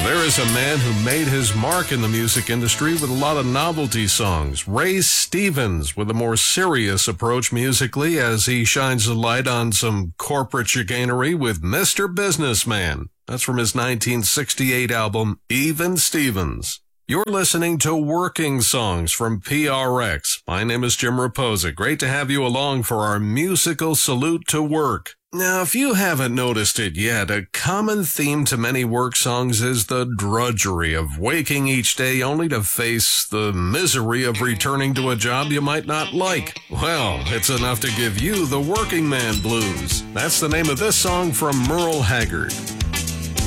There is a man who made his mark in the music industry with a lot of novelty songs. Ray Stevens with a more serious approach musically as he shines a light on some corporate chicanery with Mr. Businessman. That's from his 1968 album, Even Stevens. You're listening to Working Songs from PRX. My name is Jim Raposa. Great to have you along for our musical salute to work. Now, if you haven't noticed it yet, a common theme to many work songs is the drudgery of waking each day only to face the misery of returning to a job you might not like. Well, it's enough to give you the working man blues. That's the name of this song from Merle Haggard.